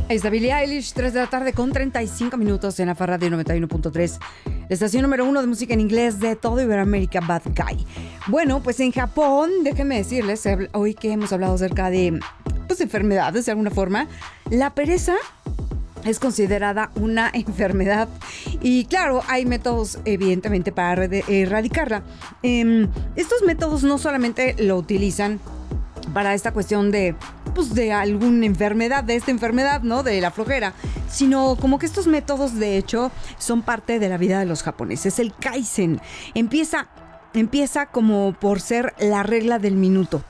Es de Billie Eilish, 3 de la tarde con 35 minutos en la Radio 91.3. La estación número 1 de música en inglés de todo Iberoamérica, Bad Guy. Bueno, pues en Japón, déjenme decirles, hoy que hemos hablado acerca de pues, enfermedades de alguna forma, la pereza es considerada una enfermedad y claro, hay métodos evidentemente para erradicarla. Estos métodos no solamente lo utilizan para esta cuestión de alguna enfermedad, de esta enfermedad, ¿no? De la flojera, sino como que estos métodos de hecho son parte de la vida de los japoneses. El Kaizen empieza como por ser la regla del minuto.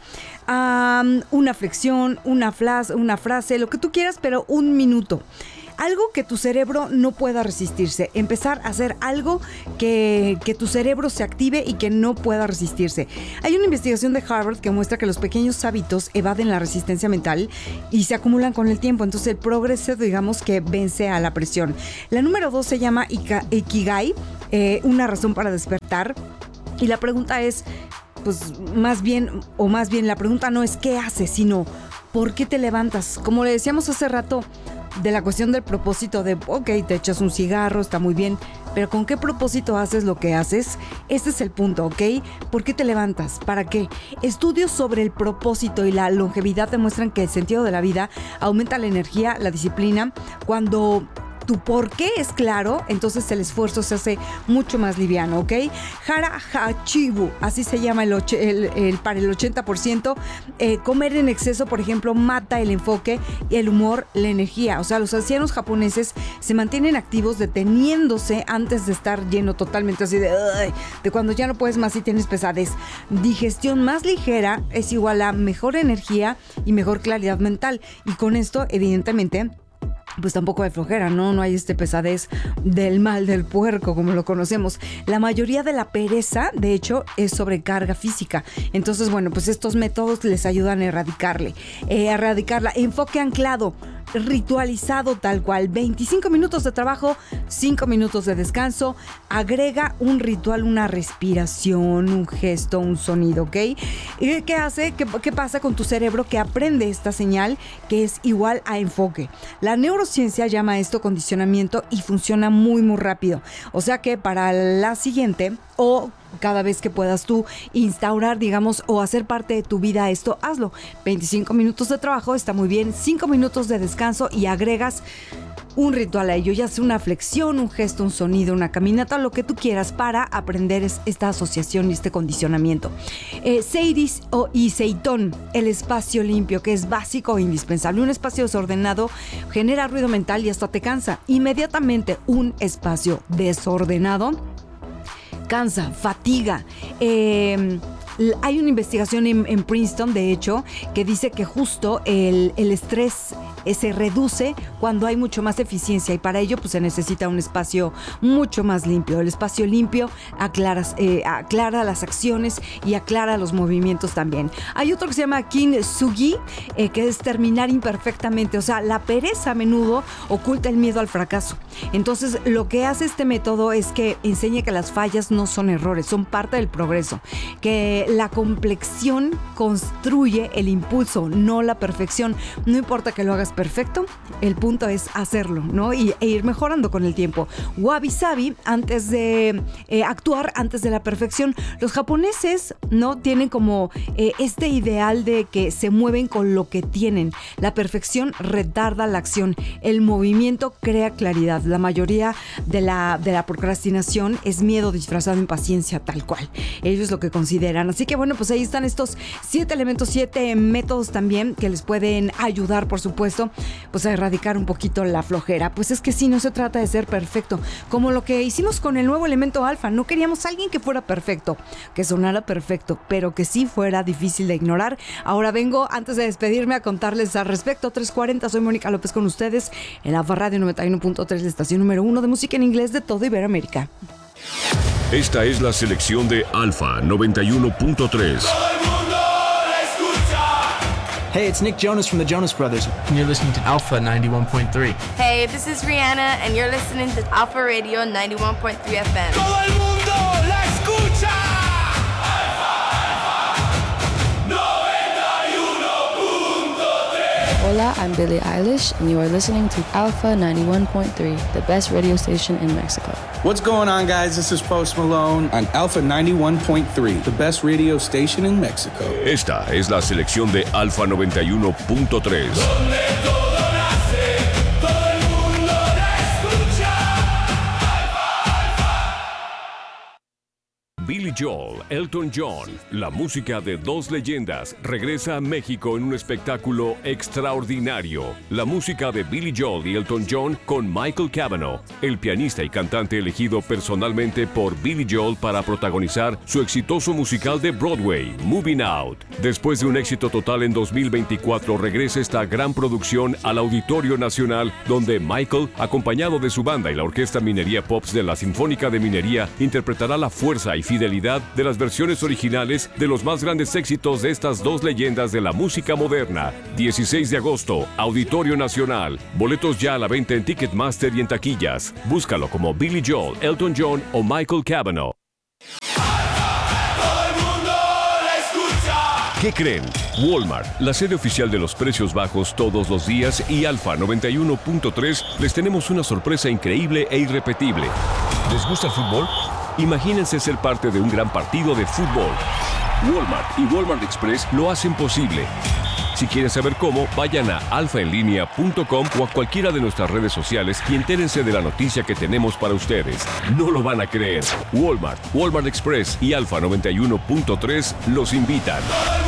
Una flexión, una frase, lo que tú quieras, pero un minuto. Algo que tu cerebro no pueda resistirse. Empezar a hacer algo que tu cerebro se active y que no pueda resistirse. Hay una investigación de Harvard que muestra que los pequeños hábitos evaden la resistencia mental y se acumulan con el tiempo. Entonces el progreso, digamos que vence a la presión. La número 2 se llama Ikigai, una razón para despertar. Y la pregunta es, pues más bien la pregunta no es qué haces, sino ¿por qué te levantas? Como le decíamos hace rato, de la cuestión del propósito de, ok, te echas un cigarro, está muy bien, pero ¿con qué propósito haces lo que haces? Este es el punto, ¿ok? ¿Por qué te levantas? ¿Para qué? Estudios sobre el propósito y la longevidad demuestran que el sentido de la vida aumenta la energía, la disciplina. Cuando tu por qué es claro, entonces el esfuerzo se hace mucho más liviano, ¿ok? Hara Hachibu, así se llama para el 80%. Comer en exceso, por ejemplo, mata el enfoque y el humor, la energía. O sea, los ancianos japoneses se mantienen activos deteniéndose antes de estar lleno totalmente, así de cuando ya no puedes más y tienes pesadez. Digestión más ligera es igual a mejor energía y mejor claridad mental. Y con esto, evidentemente, pues tampoco hay flojera, ¿no? No hay pesadez del mal del puerco, como lo conocemos. La mayoría de la pereza, de hecho, es sobrecarga física. Entonces, bueno, pues estos métodos les ayudan a erradicarla. Enfoque anclado, ritualizado tal cual. 25 minutos de trabajo, 5 minutos de descanso. Agrega un ritual, una respiración, un gesto, un sonido, ¿ok? ¿Y qué hace? ¿Qué pasa con tu cerebro que aprende esta señal que es igual a enfoque? La neurociencia llama esto condicionamiento y funciona muy, muy rápido. O sea que para la siguiente o cada vez que puedas tú instaurar, digamos, o hacer parte de tu vida esto, hazlo. 25 minutos de trabajo está muy bien, 5 minutos de descanso y agregas un ritual a ello, ya sea una flexión, un gesto, un sonido, una caminata, lo que tú quieras para aprender esta asociación y este condicionamiento. Seiris y Seitón, el espacio limpio, que es básico e indispensable. Un espacio desordenado genera ruido mental y hasta te cansa. Inmediatamente un espacio desordenado cansa, fatiga. Hay una investigación en Princeton, de hecho, que dice que justo el estrés se reduce cuando hay mucho más eficiencia y para ello pues se necesita un espacio mucho más limpio. El espacio limpio aclara las acciones y aclara los movimientos también. Hay otro que se llama Kintsugi, que es terminar imperfectamente. O sea, la pereza a menudo oculta el miedo al fracaso. Entonces, lo que hace este método es que enseña que las fallas no son errores, son parte del progreso. Que la complexión construye el impulso, no la perfección. No importa que lo hagas perfecto, el punto es hacerlo, ¿no? E ir mejorando con el tiempo. Wabi Sabi, antes de actuar antes de la perfección. Los japoneses, ¿no? Tienen como este ideal de que se mueven con lo que tienen. La perfección retarda la acción. El movimiento crea claridad. La mayoría de la procrastinación es miedo disfrazado de impaciencia, tal cual. Ellos es lo que consideran. Así que bueno, pues ahí están estos 7 elementos, 7 métodos también que les pueden ayudar, por supuesto, pues a erradicar un poquito la flojera. Pues es que sí, no se trata de ser perfecto, como lo que hicimos con el nuevo elemento alfa. No queríamos a alguien que fuera perfecto, que sonara perfecto, pero que sí fuera difícil de ignorar. Ahora vengo, antes de despedirme, a contarles al respecto. 3:40, soy Mónica López con ustedes en la Radio 91.3, la estación número 1 de música en inglés de todo Iberoamérica. Esta es la selección de Alfa 91.3. Hey, it's Nick Jonas from the Jonas Brothers. And you're listening to Alpha 91.3. Hey, this is Rihanna, and you're listening to Alpha Radio 91.3 FM. ¡Todo el mundo la escucha! Alfa 91.3. Hola, I'm Billie Eilish, and you are listening to Alpha 91.3, the best radio station in Mexico. What's going on, guys? This is Post Malone on Alpha 91.3, the best radio station in Mexico. Esta es la selección de Alpha 91.3. Billy Joel, Elton John, la música de dos leyendas, regresa a México en un espectáculo extraordinario. La música de Billy Joel y Elton John con Michael Cavanaugh, el pianista y cantante elegido personalmente por Billy Joel para protagonizar su exitoso musical de Broadway, Moving Out. Después de un éxito total en 2024, regresa esta gran producción al Auditorio Nacional, donde Michael, acompañado de su banda y la Orquesta Minería Pops de la Sinfónica de Minería, interpretará la fuerza y fidelidad de las versiones originales de los más grandes éxitos de estas dos leyendas de la música moderna. 16 de agosto, Auditorio Nacional. Boletos ya a la venta en Ticketmaster y en taquillas. Búscalo como Billy Joel, Elton John o Michael Cavanaugh. ¿Qué creen? Walmart, la sede oficial de los precios bajos todos los días, y Alpha 91.3 les tenemos una sorpresa increíble e irrepetible. ¿Les gusta el fútbol? Imagínense ser parte de un gran partido de fútbol. Walmart y Walmart Express lo hacen posible. Si quieren saber cómo, vayan a alfaenlinea.com o a cualquiera de nuestras redes sociales y entérense de la noticia que tenemos para ustedes. No lo van a creer. Walmart, Walmart Express y Alpha 91.3 los invitan.